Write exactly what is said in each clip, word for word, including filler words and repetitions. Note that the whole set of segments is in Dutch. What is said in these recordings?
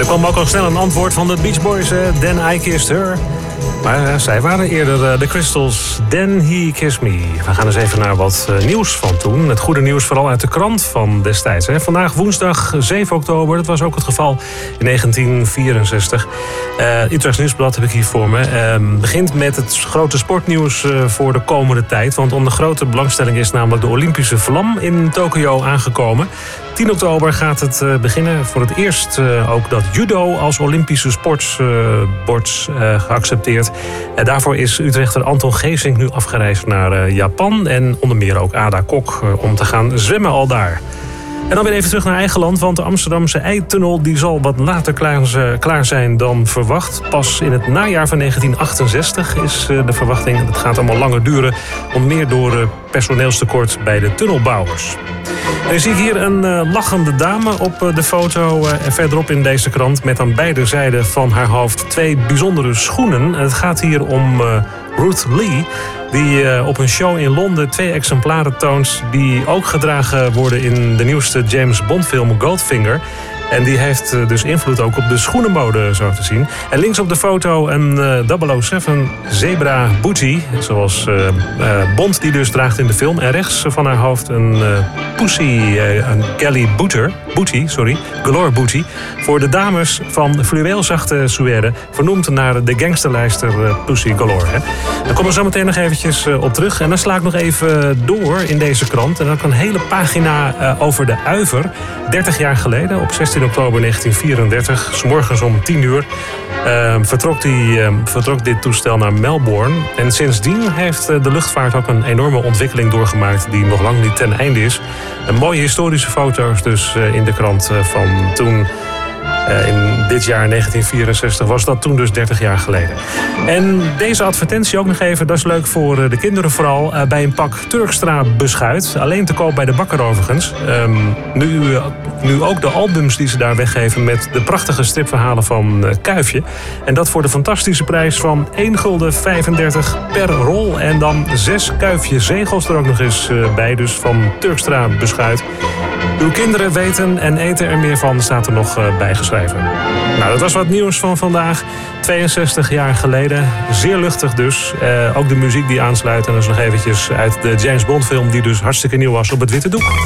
er kwam ook al snel een antwoord van de Beach Boys. Uh, Then I Kissed Her. Maar uh, zij waren eerder uh, de Crystals. Then He Kissed Me. We gaan eens even naar wat uh, nieuws van toen. Het goede nieuws vooral uit de krant van destijds. Hè. Vandaag woensdag zeven oktober. Dat was ook het geval in negentien vierenzestig. Uh, Utrechts Nieuwsblad heb ik hier voor me. Uh, begint met het grote sportnieuws uh, voor de komende tijd. Want onder grote belangstelling is namelijk de Olympische vlam in Tokio aangekomen. tien oktober gaat het uh, beginnen. Voor het eerst uh, ook dat judo als Olympische sport uh, wordt uh, geaccepteerd. En daarvoor is Utrechter Anton Geesink nu afgereisd naar uh, Japan. En onder meer ook Ada Kok uh, om te gaan zwemmen al daar. En dan weer even terug naar eigen land, want de Amsterdamse eitunnel die zal wat later klaar, klaar zijn dan verwacht. Pas in het najaar van negentien achtenzestig is de verwachting. Het gaat allemaal langer duren, onder meer door personeelstekort bij de tunnelbouwers. En dan zie ik hier een uh, lachende dame op uh, de foto uh, en verderop in deze krant met aan beide zijden van haar hoofd twee bijzondere schoenen. En het gaat hier om uh, Ruth Lee, die uh, op een show in Londen twee exemplaren toont die ook gedragen worden in de nieuwste James Bond film Goldfinger. En die heeft uh, dus invloed ook op de schoenenmode, zo te zien. En links op de foto een uh, double oh seven Zebra Booty, zoals uh, uh, Bond die dus draagt in de film. En rechts van haar hoofd een uh, Pussy, uh, een Galley Booter, Booty, sorry, Galore Booty. Voor de dames van fluweelzachte suède, vernoemd naar de gangsterlijster uh, Pussy Galore. Hè. Daar komen we zo meteen nog eventjes uh, op terug. En dan sla ik nog even door in deze krant. En dan een hele pagina uh, over de Uiver. dertig jaar geleden, op zestien oktober negentien vierendertig, 's morgens om tien uur, uh, vertrok, die, uh, vertrok dit toestel naar Melbourne. En sindsdien heeft uh, de luchtvaart ook een enorme ontwikkeling doorgemaakt die nog lang niet ten einde is. Een mooie historische foto's dus uh, in de krant uh, van toen. Uh, in dit jaar negentien vierenzestig was dat toen dus dertig jaar geleden. En deze advertentie ook nog even, dat is leuk voor uh, de kinderen vooral. Uh, bij een pak Turkstra beschuit. Alleen te koop bij de bakker overigens. Um, nu, uh, nu ook de albums die ze daar weggeven met de prachtige stripverhalen van uh, Kuifje. En dat voor de fantastische prijs van één gulden vijfendertig per rol. En dan zes Kuifje zegels er ook nog eens uh, bij. Dus van Turkstra beschuit. Uw kinderen weten en eten er meer van, staat er nog uh, bijgeschreven. Nou, dat was wat nieuws van vandaag. tweeënzestig jaar geleden. Zeer luchtig dus. Uh, ook de muziek die aansluit. En dat is nog eventjes uit de James Bond film die dus hartstikke nieuw was op het witte doek.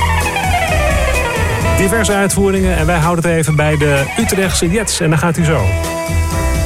Diverse uitvoeringen en wij houden het even bij de Utrechtse Jets. En dan gaat hij zo.